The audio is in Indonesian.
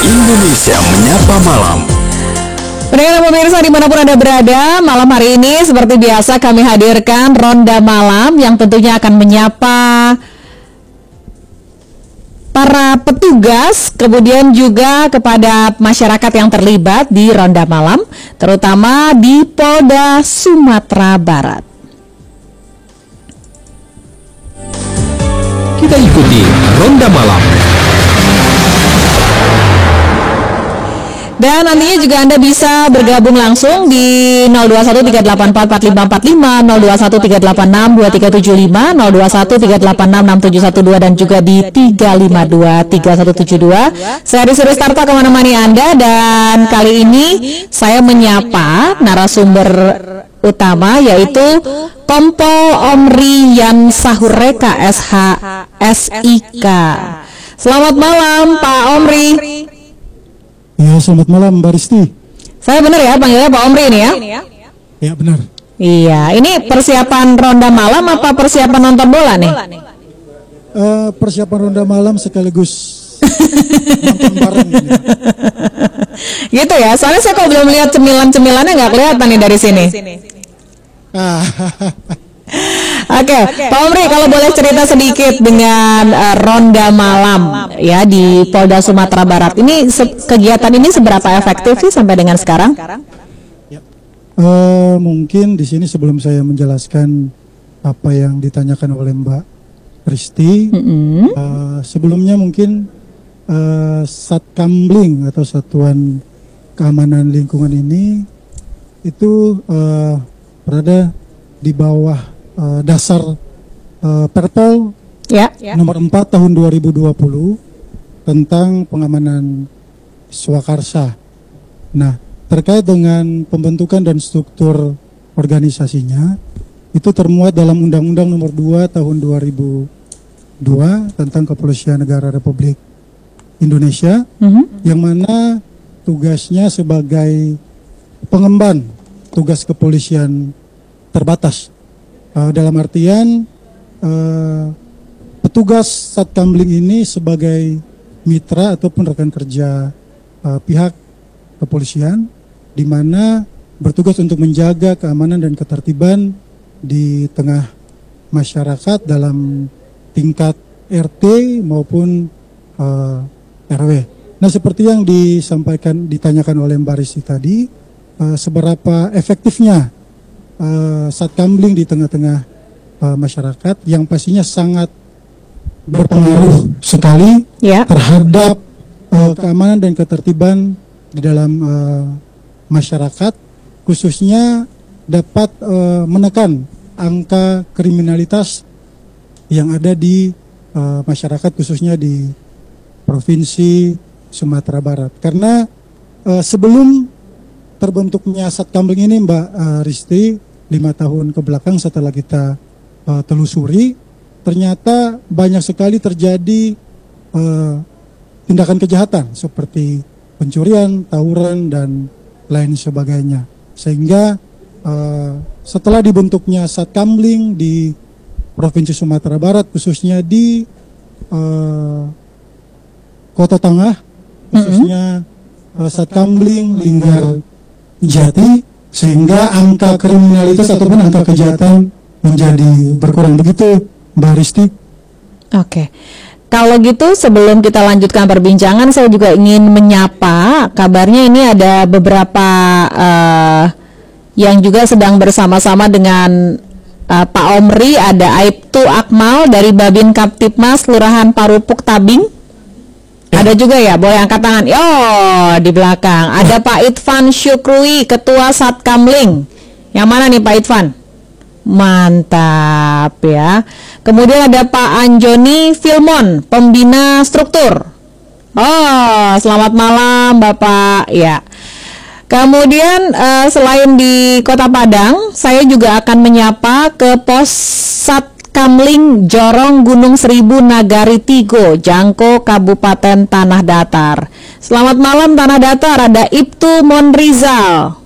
Indonesia Menyapa Malam. Pendengar pemirsa dimanapun Anda berada, malam hari ini seperti biasa kami hadirkan Ronda Malam yang tentunya akan menyapa para petugas, kemudian juga kepada masyarakat yang terlibat di Ronda Malam, terutama di Polda Sumatera Barat. Kita ikuti Ronda Malam. Dan nantinya juga Anda bisa bergabung langsung di 0213844545, 0213862375, 0213866712 dan juga di 3523172. Saya disuruh Starta kemana-mana Anda, dan kali ini saya menyapa narasumber utama yaitu Kompol Omri Yan Sahureka SH SIK. Selamat malam Pak Omri. Ya, selamat malam Mbak Risti. Saya benar ya panggilnya Pak Omri ini ya? Ya, benar. Iya, ini persiapan ronda malam apa persiapan nonton bola nih? Persiapan ronda malam sekaligus nonton bareng ini. Gitu ya, soalnya saya kalau belum lihat cemilan-cemilannya nggak kelihatan nih dari sini. Oke, Pak Omri, kalau boleh cerita sedikit dengan ronda malam ya di Polda Sumatera Barat. Ini kegiatan ini seberapa efektif sih sampai dengan sekarang? Ya. Mungkin di sini sebelum saya menjelaskan apa yang ditanyakan oleh Mbak Risti, sebelumnya mungkin Satkamling atau Satuan Keamanan Lingkungan ini itu berada di bawah dasar Perpol nomor 4 tahun 2020 tentang pengamanan swakarsa. Nah, terkait dengan pembentukan dan struktur organisasinya itu termuat dalam Undang-Undang nomor 2 tahun 2002 tentang Kepolisian Negara Republik Indonesia, yang mana tugasnya sebagai pengemban tugas kepolisian terbatas. Dalam artian petugas Satkamling ini sebagai mitra ataupun rekan kerja pihak kepolisian, di mana bertugas untuk menjaga keamanan dan ketertiban di tengah masyarakat dalam tingkat RT maupun RW. Nah, seperti yang ditanyakan oleh Mbak Risti tadi, seberapa efektifnya Satkamling di tengah-tengah masyarakat, yang pastinya sangat berpengaruh sekali terhadap keamanan dan ketertiban di dalam masyarakat, khususnya dapat menekan angka kriminalitas yang ada di masyarakat, khususnya di Provinsi Sumatera Barat. Karena sebelum terbentuknya Satkamling ini, Mbak Risti, 5 tahun ke belakang setelah kita telusuri, ternyata banyak sekali terjadi tindakan kejahatan seperti pencurian, tawuran, dan lain sebagainya. Sehingga setelah dibentuknya Satkamling di Provinsi Sumatera Barat, khususnya di Kota Tangah, khususnya Satkamling Linggar Jati, sehingga angka kriminalitas ataupun angka kejahatan menjadi berkurang. Begitu Mbak Risti. Oke. Kalau gitu sebelum kita lanjutkan perbincangan, saya juga ingin menyapa, kabarnya ini ada beberapa yang juga sedang bersama-sama dengan Pak Omri. Ada Aibtu Akmal dari Babin Kaptipmas Kelurahan Parupuk Tabing. Ada juga ya, boleh angkat tangan. Di belakang ada Pak Itvan Syukruwi, Ketua Satkamling. Yang mana nih Pak Itvan? Mantap ya. Kemudian ada Pak Anjoni Filmon, Pembina Struktur. Selamat malam Bapak ya. Kemudian selain di Kota Padang, saya juga akan menyapa ke Pos Satkamling Jorong Gunung Seribu Nagari Tigo, Jangko Kabupaten Tanah Datar. Selamat malam Tanah Datar, ada Ibtu Monrizal.